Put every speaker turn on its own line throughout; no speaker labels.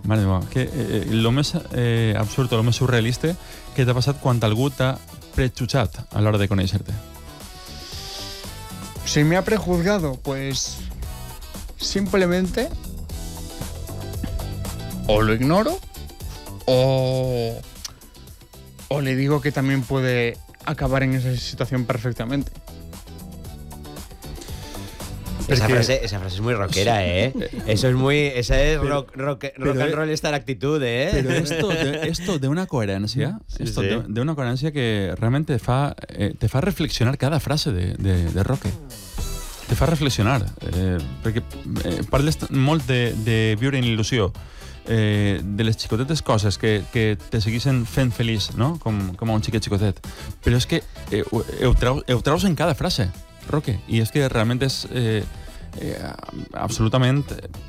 Mare meva, que el més absurd, el més surrealista que t'ha passat quan algú t'ha prejutjat a l'hora de conèixer-te?
Si me ha prejuzgado, pues simplemente o lo ignoro o le digo que también puede acabar en esa situación perfectamente.
Esa frase es muy rockera, ¿eh? Eso es muy... Esa es rock and roll esta actitud, ¿eh?
Pero esto de una coherencia, de una coherencia que realmente te fa reflexionar cada frase de Roque. Te fa reflexionar, perquè parles molt de viure en il·lusió, de les xicotetes coses que te seguissin fent feliç, no? com a un xicotet. Però és que ho traus en cada frase, Roque, i és que realment és absolutament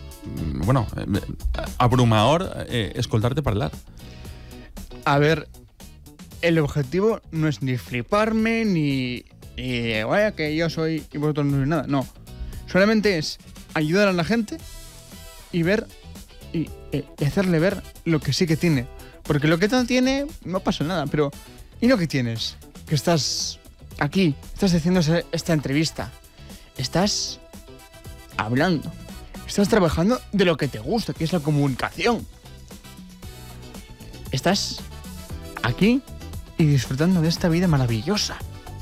abrumador escoltar-te parlar.
A ver, el objetivo no es ni fliparme ni vaya que yo soy y vosotros no sois nada, no. Solamente es ayudar a la gente y ver y hacerle ver lo que sí que tiene. Porque lo que no tiene no pasa nada, pero ¿y lo que tienes? Que estás aquí, estás haciendo esta entrevista, estás hablando, estás trabajando de lo que te gusta, que es la comunicación. Estás aquí y disfrutando de esta vida maravillosa.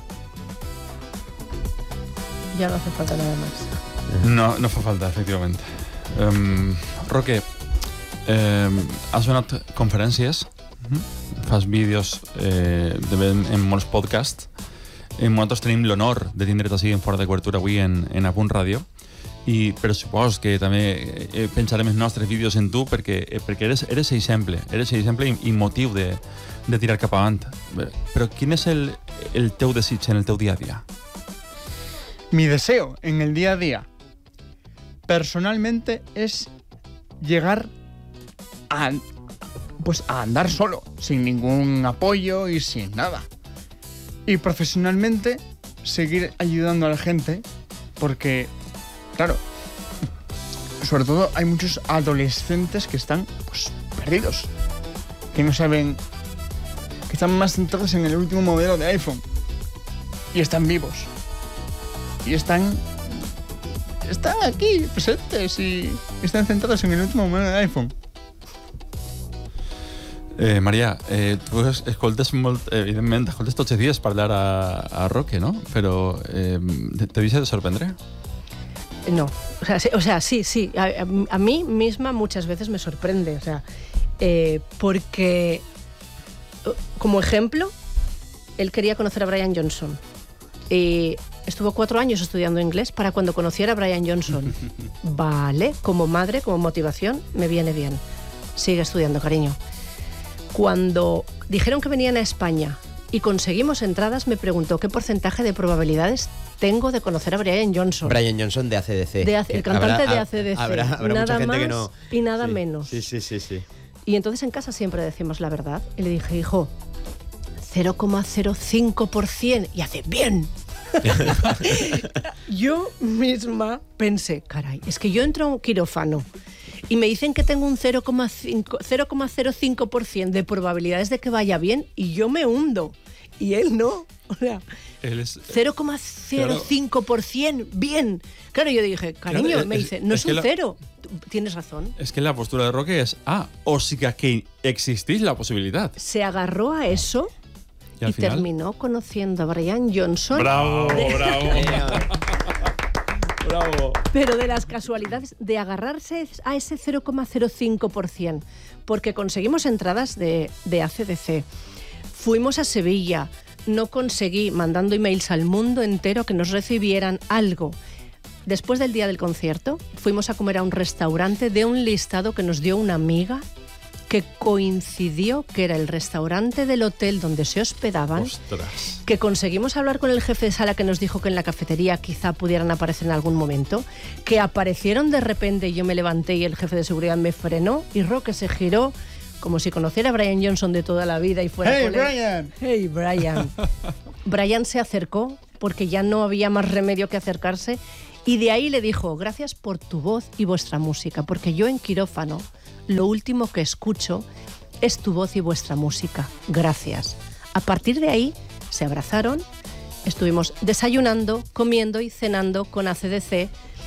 Ya no hace falta nada más.
No fa falta, efectivament. Roque, has donat conferències, fas vídeos en molts podcasts. Nosaltres tenim l'honor de tindre't així en Fora de Cobertura avui en A Punt Ràdio, però supos que també pensarem els nostres vídeos en tu perquè eres exemple i motiu de tirar cap avant. Però quin és el teu desig en el teu dia a dia?
Mi deseo en el día a día, personalmente, es llegar a andar solo, sin ningún apoyo y sin nada. Y profesionalmente, seguir ayudando a la gente, porque, claro, sobre todo hay muchos adolescentes que están perdidos, que no saben, que están más centrados en el último modelo de iPhone y están vivos. Y están aquí presentes y están centrados en el último modelo de iPhone.
Maria, tu escoltes molt, evidentment, escoltes tots els dies parlar a Roque, no? Però te deixa de sorprendre?
No, o sea, sí. A mí misma muchas veces me sorprende, o sea, porque, como ejemplo, él quería conocer a Brian Johnson y estuvo 4 años estudiando inglés para cuando conociera a Brian Johnson. Vale, como madre, como motivación, me viene bien. Sigue estudiando, cariño. Cuando dijeron que venían a España y conseguimos entradas, me preguntó qué porcentaje de probabilidades tengo de conocer a Brian Johnson.
Brian Johnson de AC/DC.
El cantante de AC/DC.
Habrá
nada
mucha gente
más
que no...
y nada menos.
Sí.
Y entonces en casa siempre decimos la verdad. Y le dije, hijo, 0,05%. Y hace, bien. Yo misma pensé, caray, es que yo entro a un quirófano y me dicen que tengo un 0,05% de probabilidades de que vaya bien y yo me hundo. Y él no. O sea, 0,05% bien. Claro, yo dije, cariño, me dice, no es un cero. Tienes razón.
Es que la postura de Roque es, o sí que existís la posibilidad.
Se agarró a eso y terminó conociendo a Brian Johnson.
¡Bravo!
Pero de las casualidades de agarrarse a ese 0,05%, porque conseguimos entradas de AC/DC. Fuimos a Sevilla, no conseguí, mandando emails al mundo entero, que nos recibieran algo. Después del día del concierto, fuimos a comer a un restaurante de un listado que nos dio una amiga, que coincidió que era el restaurante del hotel donde se hospedaban.
¡Ostras!
Que conseguimos hablar con el jefe de sala, que nos dijo que en la cafetería quizá pudieran aparecer en algún momento, que aparecieron de repente y yo me levanté y el jefe de seguridad me frenó y Roque se giró como si conociera a Brian Johnson de toda la vida y fuera
¡Hey,
colega.
Brian!
¡Hey, Brian! Brian se acercó porque ya no había más remedio que acercarse y de ahí le dijo, gracias por tu voz y vuestra música, porque yo en quirófano lo último que escucho es tu voz y vuestra música. Gracias. A partir de ahí se abrazaron, estuvimos desayunando, comiendo y cenando con AC/DC